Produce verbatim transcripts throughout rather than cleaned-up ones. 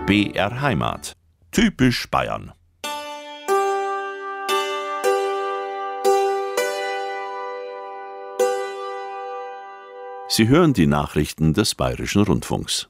B R Heimat. Typisch Bayern. Sie hören die Nachrichten des Bayerischen Rundfunks.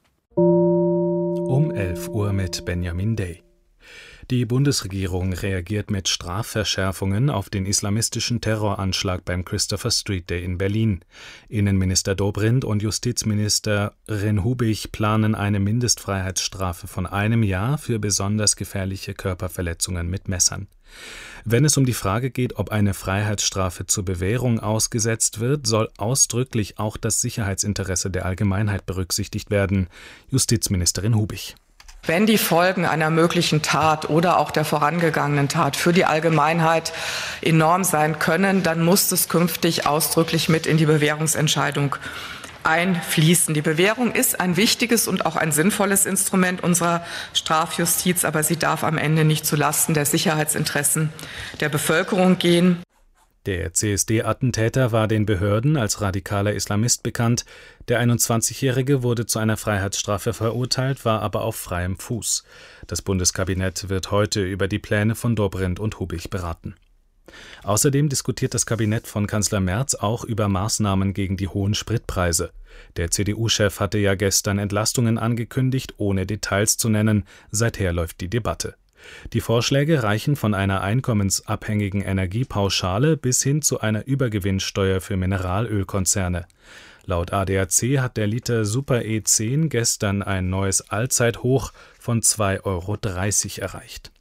Um elf Uhr mit Benjamin Day. Die Bundesregierung reagiert mit Strafverschärfungen auf den islamistischen Terroranschlag beim Christopher Street Day in Berlin. Innenminister Dobrindt und Justizminister Renhubich planen eine Mindestfreiheitsstrafe von einem Jahr für besonders gefährliche Körperverletzungen mit Messern. Wenn es um die Frage geht, ob eine Freiheitsstrafe zur Bewährung ausgesetzt wird, soll ausdrücklich auch das Sicherheitsinteresse der Allgemeinheit berücksichtigt werden. Justizministerin Hubich. Wenn die Folgen einer möglichen Tat oder auch der vorangegangenen Tat für die Allgemeinheit enorm sein können, dann muss es künftig ausdrücklich mit in die Bewährungsentscheidung einfließen. Die Bewährung ist ein wichtiges und auch ein sinnvolles Instrument unserer Strafjustiz, aber sie darf am Ende nicht zulasten der Sicherheitsinteressen der Bevölkerung gehen. Der C S D-Attentäter war den Behörden als radikaler Islamist bekannt. Der einundzwanzigjährige wurde zu einer Freiheitsstrafe verurteilt, war aber auf freiem Fuß. Das Bundeskabinett wird heute über die Pläne von Dobrindt und Hubich beraten. Außerdem diskutiert das Kabinett von Kanzler Merz auch über Maßnahmen gegen die hohen Spritpreise. Der C D U-Chef hatte ja gestern Entlastungen angekündigt, ohne Details zu nennen. Seither läuft die Debatte. Die Vorschläge reichen von einer einkommensabhängigen Energiepauschale bis hin zu einer Übergewinnsteuer für Mineralölkonzerne. Laut A D A C hat der Liter Super E zehn gestern ein neues Allzeithoch von zwei Euro dreißig erreicht.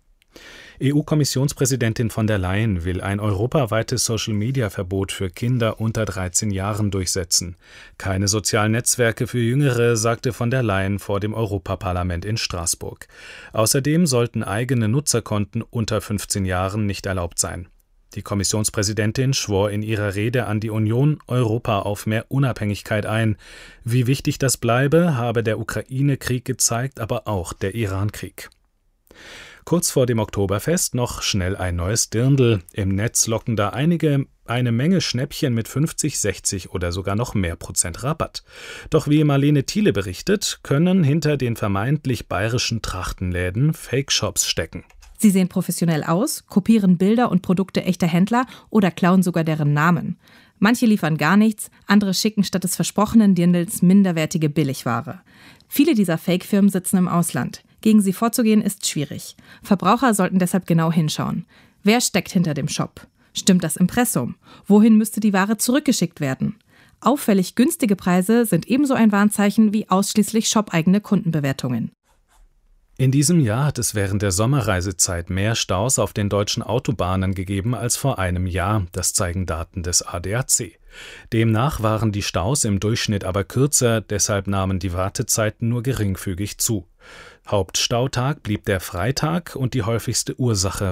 E U-Kommissionspräsidentin von der Leyen will ein europaweites Social-Media-Verbot für Kinder unter dreizehn Jahren durchsetzen. Keine sozialen Netzwerke für Jüngere, sagte von der Leyen vor dem Europaparlament in Straßburg. Außerdem sollten eigene Nutzerkonten unter fünfzehn Jahren nicht erlaubt sein. Die Kommissionspräsidentin schwor in ihrer Rede an die Union Europa auf mehr Unabhängigkeit ein. Wie wichtig das bleibe, habe der Ukraine-Krieg gezeigt, aber auch der Iran-Krieg. Kurz vor dem Oktoberfest noch schnell ein neues Dirndl. Im Netz locken da einige eine Menge Schnäppchen mit fünfzig, sechzig oder sogar noch mehr Prozent Rabatt. Doch wie Marlene Thiele berichtet, können hinter den vermeintlich bayerischen Trachtenläden Fake-Shops stecken. Sie sehen professionell aus, kopieren Bilder und Produkte echter Händler oder klauen sogar deren Namen. Manche liefern gar nichts, andere schicken statt des versprochenen Dirndls minderwertige Billigware. Viele dieser Fake-Firmen sitzen im Ausland. Gegen sie vorzugehen ist schwierig. Verbraucher sollten deshalb genau hinschauen. Wer steckt hinter dem Shop? Stimmt das Impressum? Wohin müsste die Ware zurückgeschickt werden? Auffällig günstige Preise sind ebenso ein Warnzeichen wie ausschließlich shopeigene Kundenbewertungen. In diesem Jahr hat es während der Sommerreisezeit mehr Staus auf den deutschen Autobahnen gegeben als vor einem Jahr, das zeigen Daten des A D A C. Demnach waren die Staus im Durchschnitt aber kürzer, deshalb nahmen die Wartezeiten nur geringfügig zu. Hauptstautag blieb der Freitag und die häufigste Ursache